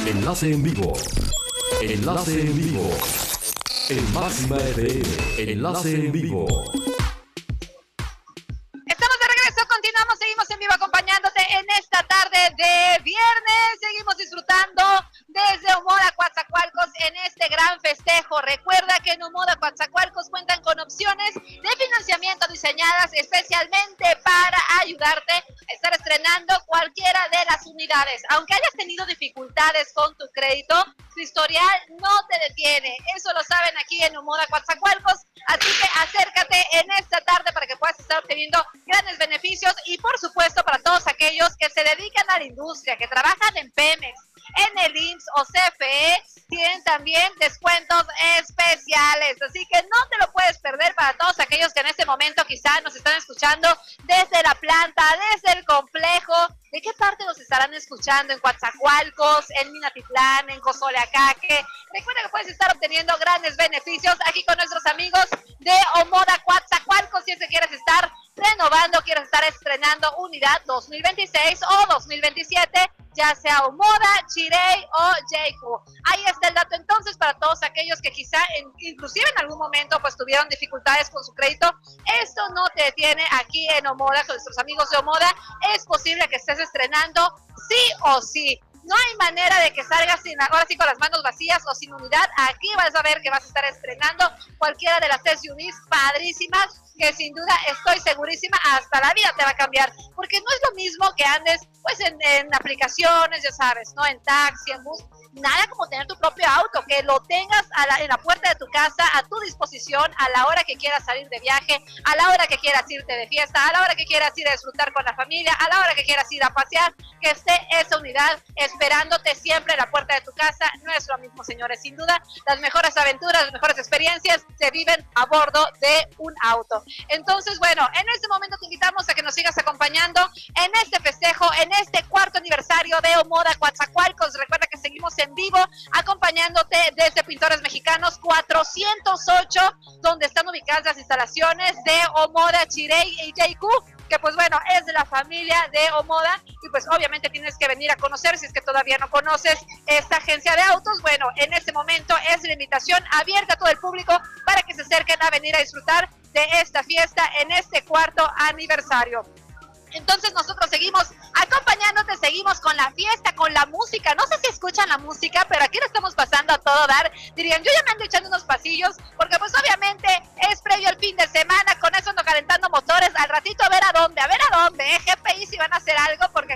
Enlace en vivo. Enlace en vivo. En Máxima FM. Enlace en vivo. Estamos de regreso, continuamos, seguimos en vivo acompañándote en esta tarde de viernes. Seguimos disfrutando desde Omoda Coatzacoalcos en este gran festejo. Recuerda que en Omoda Coatzacoalcos cuentan con opciones de financiamiento diseñadas especialmente para ayudarte a estar estrenando cualquiera de las unidades. Aunque hayas tenido dificultades con tu crédito, tu historial no te detiene. Eso lo saben aquí en Omoda Coatzacoalcos. Así que acércate en esta tarde para que puedas estar obteniendo grandes beneficios y por supuesto para todos aquellos que se dedican a la industria, que trabajan en Pemex, en el IMSS o CFE, tienen también descuentos especiales, así que no te lo puedes perder para todos aquellos que en este momento quizá nos están escuchando desde la planta, desde el complejo. ¿De qué parte nos estarán escuchando? En Coatzacoalcos, en Minatitlán, en Cozoleacaque. Recuerda que puedes estar obteniendo grandes beneficios aquí con nuestros amigos de Omoda Coatzacoalcos. Si es que quieres estar renovando, quieres estar estrenando unidad 2026 o 2027, ya sea Omoda, Chirey o Jayco. Ahí está el dato entonces para todos aquellos que quizá inclusive en algún momento pues tuvieron dificultades con su crédito. Esto no te detiene aquí en Omoda, con nuestros amigos de Omoda. Es posible que estés estrenando sí o sí. No hay manera de que salgas ahora sí con las manos vacías o sin unidad. Aquí vas a ver que vas a estar estrenando cualquiera de las SUVs padrísimas, que sin duda estoy segurísima hasta la vida te va a cambiar, porque no es lo mismo que andes pues en aplicaciones, ya sabes, ¿no? En taxi, en bus, nada como tener tu propio auto, que lo tengas en la puerta de tu casa, a tu disposición, a la hora que quieras salir de viaje, a la hora que quieras irte de fiesta, a la hora que quieras ir a disfrutar con la familia, a la hora que quieras ir a pasear, que esté esa unidad esperándote siempre en la puerta de tu casa. No es lo mismo, señores, sin duda, las mejores aventuras, las mejores experiencias se viven a bordo de un auto. Entonces, bueno, en este momento te invitamos a que nos sigas acompañando en este festejo, en este cuarto aniversario de Omoda Coatzacoalcos. Recuerda que seguimos en vivo acompañándote desde Pintores Mexicanos 408, donde están ubicadas las instalaciones de Omoda, Chirey y Jayco, que pues bueno, es de la familia de Omoda y pues obviamente tienes que venir a conocer si es que todavía no conoces esta agencia de autos. Bueno, en este momento es la invitación abierta a todo el público para que se acerquen a venir a disfrutar de esta fiesta en este cuarto aniversario. Entonces nosotros seguimos acompañándote, seguimos con la fiesta, con la música. No sé si escuchan la música, pero aquí lo estamos pasando a todo dar. Dirían, yo ya me ando echando unos pasillos, porque pues obviamente es previo al fin de semana, con eso ando calentando motores. Al ratito a ver a dónde, GPI si van a hacer algo, porque